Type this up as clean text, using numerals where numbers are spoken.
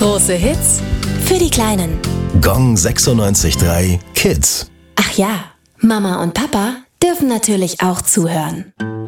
Große Hits für die Kleinen. Gong 96.3 Kids. Ach ja, Mama und Papa dürfen natürlich auch zuhören.